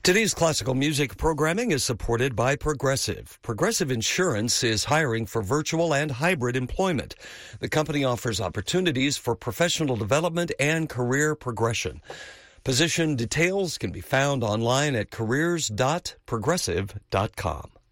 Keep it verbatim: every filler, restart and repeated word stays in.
Today's classical music programming is supported by Progressive. Progressive Insurance is hiring for virtual and hybrid employment. The company offers opportunities for professional development and career progression. Position details can be found online at careers dot progressive dot com.